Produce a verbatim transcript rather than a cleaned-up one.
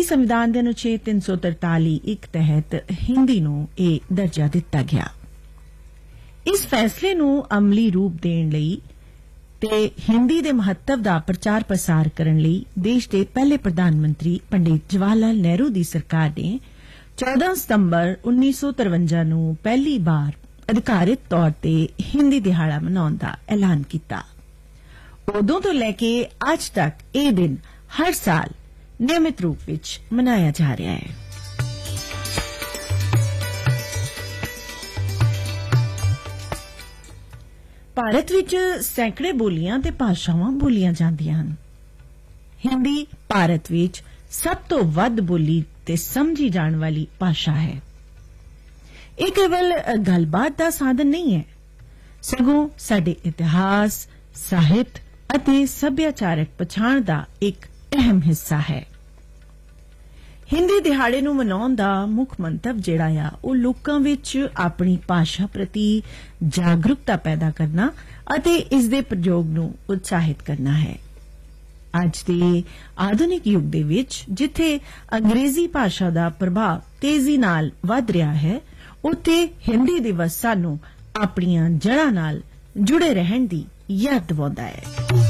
संविधान के अनुच्छेद तीन सौ तरताली एक तहत हिंदी नूं यह दर्जा दिता गया। इस फैसले नूं अमली रूप देण लई ते हिंदी दे महत्व दा प्रचार प्रसार करन लई देश दे पहले प्रधानमंत्री पंडित जवाहर लाल नेहरू दी सरकार ने चौदह सितंबर उन्नीस सौ तिरवंजा नूं पहली बार अधिकारित तौर ते हिंदी दिहाड़ा मनाउण दा ऐलान कीता। उदों तो लैके अज तक यह दिन हर साल नियमित रूप विच मनाया जा रहा है। भारत विच सैकड़े बोलियां ते भाषावां बोलियां जांदियां हन। हिंदी भारत विच सब तो वध बोली ते समझी जाण वाली भाषा है। यह केवल गलबात दा साधन नहीं है, सगों साडे इतिहास, साहित्य अते सभ्याचारक पछाण दा एक अहम हिस्सा है। हिंदी दिहाड़े नूं मनाउण दा मुख मंतव जिहड़ा आ ओह लोकां विच अपनी भाषा प्रति जागरूकता पैदा करना अते इस दे प्रयोग नूं उत्साहित करना है। अज दे आधुनिक युग दे विच जिथे अंग्रेजी भाषा दा प्रभाव तेजी नाल वध रिहा है, उत्थे हिंदी दिवस सानूं अपणियां जड़ां नाल जुड़े रहण दी याद दिवाउंदा है।